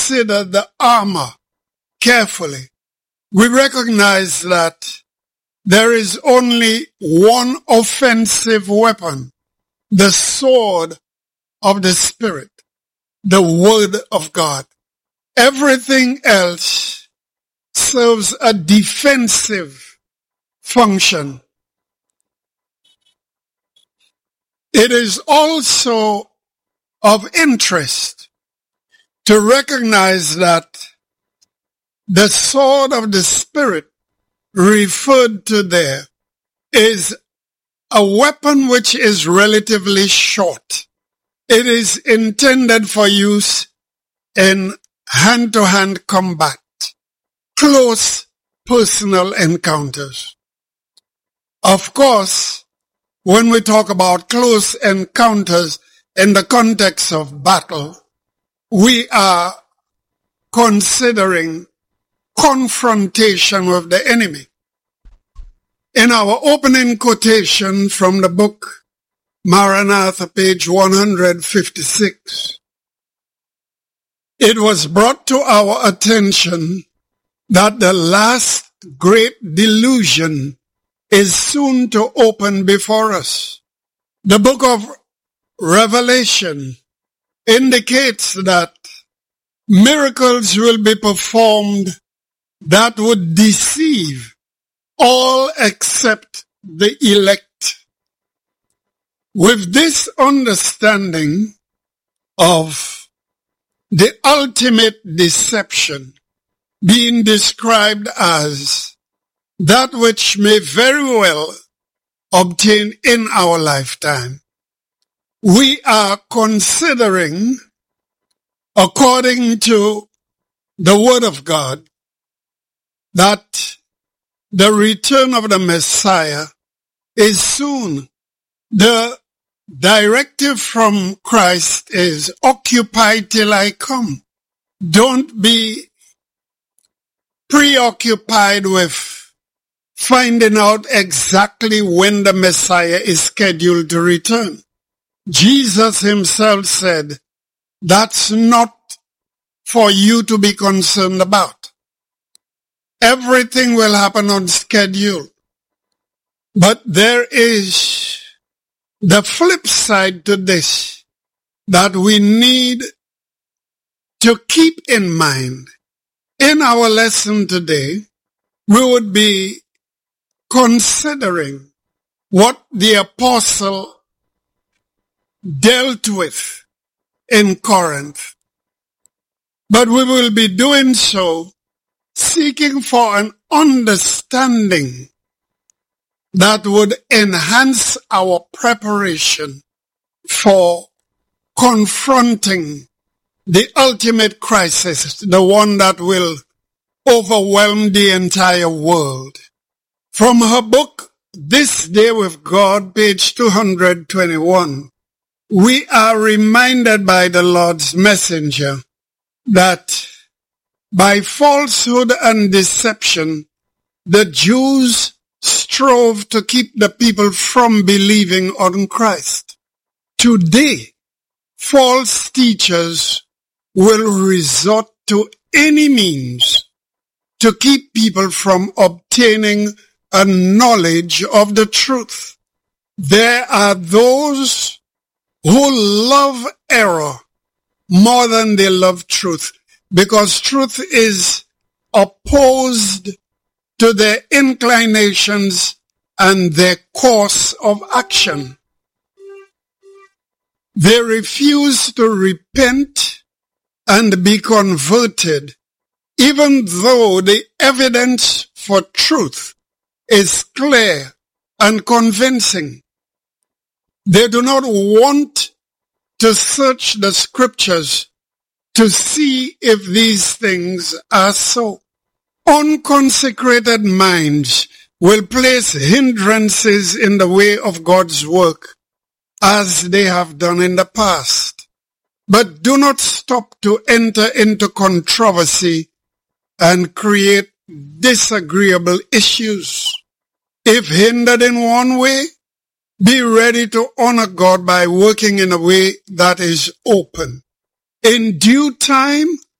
consider the armor carefully, we recognize that there is only one offensive weapon, the sword of the Spirit, the Word of God. Everything else serves a defensive function. It is also of interest to recognize that the sword of the Spirit referred to there is a weapon which is relatively short. It is intended for use in hand-to-hand combat, close personal encounters. Of course, when we talk about close encounters in the context of battle, we are considering confrontation with the enemy. In our opening quotation from the book Maranatha, page 156, it was brought to our attention that the last great delusion is soon to open before us. The book of Revelation indicates that miracles will be performed that would deceive all except the elect. With this understanding of the ultimate deception being described as that which may very well obtain in our lifetime, we are considering, according to the Word of God, that the return of the Messiah is soon. The directive from Christ is, occupy till I come. Don't be preoccupied with finding out exactly when the Messiah is scheduled to return. Jesus himself said, that's not for you to be concerned about. Everything will happen on schedule. But there is the flip side to this that we need to keep in mind. In our lesson today, we would be considering what the apostle dealt with in Corinth. But we will be doing so seeking for an understanding that would enhance our preparation for confronting the ultimate crisis, the one that will overwhelm the entire world. From her book, This Day with God, page 221, we are reminded by the Lord's messenger that by falsehood and deception, the Jews strove to keep the people from believing on Christ. Today, false teachers will resort to any means to keep people from obtaining a knowledge of the truth. There are those who love error more than they love truth, because truth is opposed to their inclinations and their course of action. They refuse to repent and be converted, even though the evidence for truth is clear and convincing. They do not want to search the scriptures to see if these things are so. Unconsecrated minds will place hindrances in the way of God's work, as they have done in the past. But do not stop to enter into controversy and create disagreeable issues. If hindered in one way, be ready to honor God by working in a way that is open. In due time,